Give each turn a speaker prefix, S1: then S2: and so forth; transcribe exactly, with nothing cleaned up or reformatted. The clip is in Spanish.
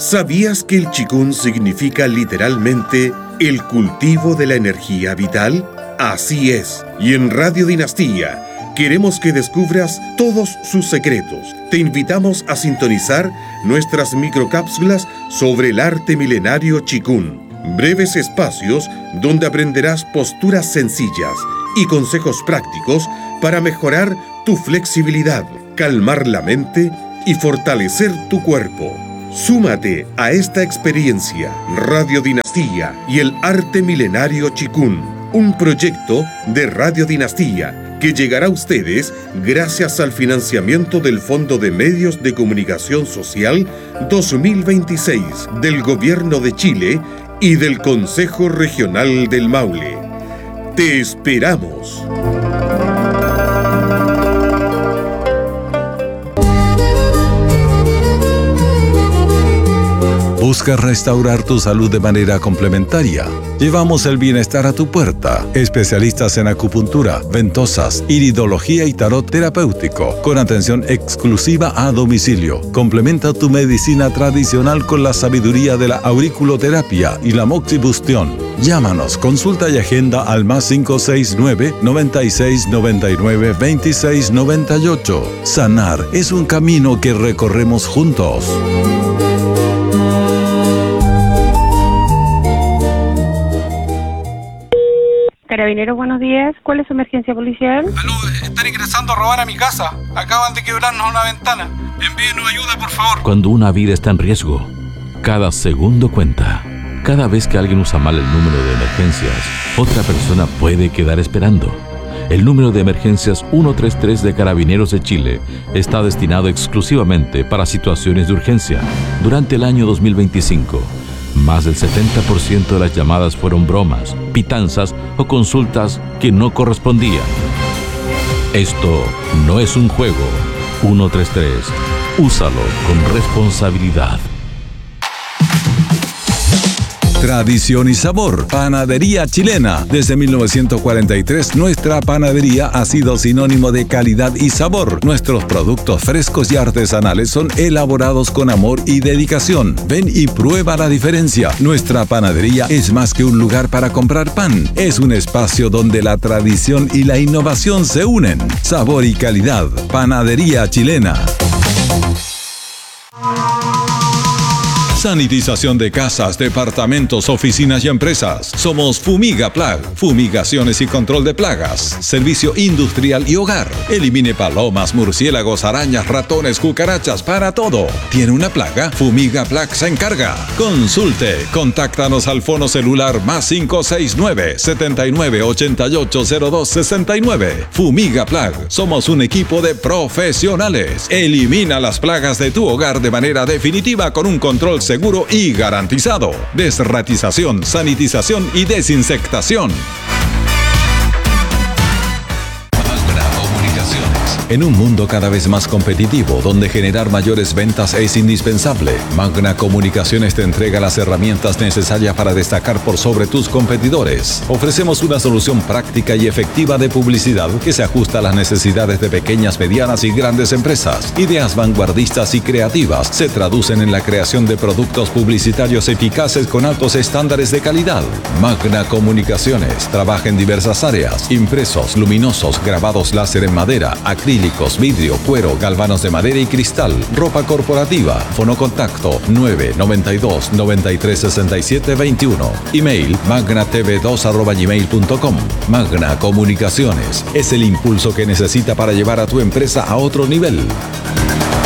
S1: ¿Sabías que el Qigong significa literalmente el cultivo de la energía vital? Así es, y en Radio Dinastía queremos que descubras todos sus secretos. Te invitamos a sintonizar nuestras microcápsulas sobre el arte milenario Qigong. Breves espacios donde aprenderás posturas sencillas y consejos prácticos para mejorar tu flexibilidad, calmar la mente y fortalecer tu cuerpo. Súmate a esta experiencia. Radio Dinastía y el arte milenario Qigong, un proyecto de Radio Dinastía que llegará a ustedes gracias al financiamiento del Fondo de Medios de Comunicación Social dos mil veintiséis del Gobierno de Chile y del Consejo Regional del Maule. ¡Te esperamos!
S2: ¿Buscas restaurar tu salud de manera complementaria? Llevamos el bienestar a tu puerta. Especialistas en acupuntura, ventosas, iridología y tarot terapéutico, con atención exclusiva a domicilio. Complementa tu medicina tradicional con la sabiduría de la auriculoterapia y la moxibustión. Llámanos, consulta y agenda al más cinco seis nueve, noventa y seis, noventa y nueve, veintiséis, noventa y ocho. Sanar es un camino que recorremos juntos.
S3: Carabineros, buenos días. ¿Cuál es su emergencia policial?
S4: Aló, están ingresando a robar a mi casa. Acaban de quebrarnos una ventana. Envíenos ayuda, por favor.
S5: Cuando una vida está en riesgo, cada segundo cuenta. Cada vez que alguien usa mal el número de emergencias, otra persona puede quedar esperando. El número de emergencias ciento treinta y tres de Carabineros de Chile está destinado exclusivamente para situaciones de urgencia. Durante el año dos mil veinticinco, más del setenta por ciento de las llamadas fueron bromas, pitanzas o consultas que no correspondían. Esto no es un juego. ciento treinta y tres. Úsalo con responsabilidad.
S2: Tradición y sabor. Panadería chilena. Desde mil novecientos cuarenta y tres, nuestra panadería ha sido sinónimo de calidad y sabor. Nuestros productos frescos y artesanales son elaborados con amor y dedicación. Ven y prueba la diferencia. Nuestra panadería es más que un lugar para comprar pan. Es un espacio donde la tradición y la innovación se unen. Sabor y calidad. Panadería chilena. Sanitización de casas, departamentos, oficinas y empresas. Somos Fumigaplag. Fumigaciones y control de plagas. Servicio industrial y hogar. Elimine palomas, murciélagos, arañas, ratones, cucarachas, para todo. ¿Tiene una plaga? Fumigaplag se encarga. Consulte. Contáctanos al fono celular más cinco seis nueve, setenta y nueve, ochenta y ocho, cero dos sesenta y nueve. Fumigaplag. Somos un equipo de profesionales. Elimina las plagas de tu hogar de manera definitiva con un control seguro y garantizado. Desratización, sanitización y desinsectación. En un mundo cada vez más competitivo, donde generar mayores ventas es indispensable, Magna Comunicaciones te entrega las herramientas necesarias para destacar por sobre tus competidores. Ofrecemos una solución práctica y efectiva de publicidad que se ajusta a las necesidades de pequeñas, medianas y grandes empresas. Ideas vanguardistas y creativas se traducen en la creación de productos publicitarios eficaces con altos estándares de calidad. Magna Comunicaciones trabaja en diversas áreas: impresos, luminosos, grabados láser en madera, acrílicos, vidrio, cuero, galvanos de madera y cristal, ropa corporativa. Fonocontacto nueve noventa y dos, noventa y tres, sesenta y siete, veintiuno. Email magna t v dos arroba gmail punto com. Magna Comunicaciones es el impulso que necesita para llevar a tu empresa a otro nivel.